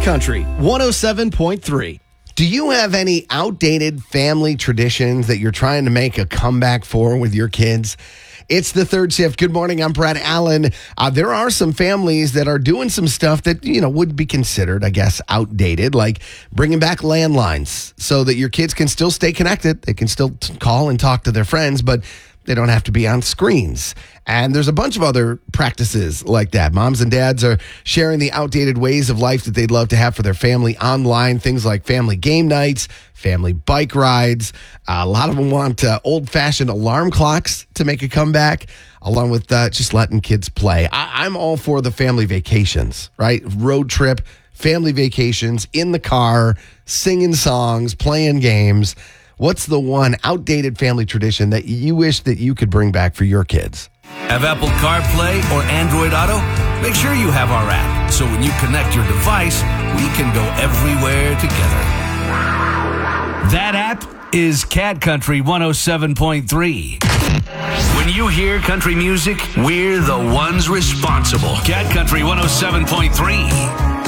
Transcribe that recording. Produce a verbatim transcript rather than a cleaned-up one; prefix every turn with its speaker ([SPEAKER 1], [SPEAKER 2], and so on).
[SPEAKER 1] Country one oh seven point three.
[SPEAKER 2] Do you have any outdated family traditions that you're trying to make a comeback for with your kids? It's the third shift. Good morning. I'm Brad Allen. Uh, there are some families that are doing some stuff that, you know, would be considered, I guess, outdated, like bringing back landlines so that your kids can still stay connected. They can still t- call and talk to their friends, but they don't have to be on screens. And there's a bunch of other practices like that. Moms and dads are sharing the outdated ways of life that they'd love to have for their family online. Things like family game nights, family bike rides. Uh, a lot of them want uh, old-fashioned alarm clocks to make a comeback, along with uh, just letting kids play. I- I'm all for the family vacations, right? Road trip, family vacations, in the car, singing songs, playing games. What's the one outdated family tradition that you wish that you could bring back for your kids?
[SPEAKER 3] Have Apple CarPlay or Android Auto? Make sure you have our app, so when you connect your device, we can go everywhere together. That app is Cat Country one oh seven point three. When you hear country music, we're the ones responsible. Cat Country one oh seven point three.